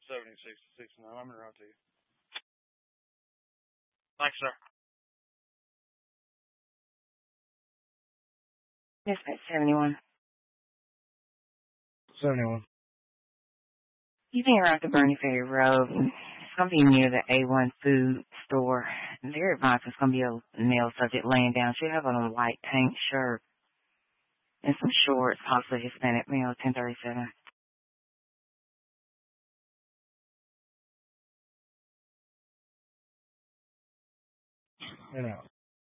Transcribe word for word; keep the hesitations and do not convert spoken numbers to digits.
seventy sixty-six nine. I'm going to to you. Thanks, sir. Dispatch seventy-one. seventy-one. You can arrive to Bernie Ferry Road. It's going to be near the A one food store. Their advice is going to be a male subject laying down. She'll have on a white tank shirt and some shorts, possibly Hispanic male, ten thirty-seven. You know.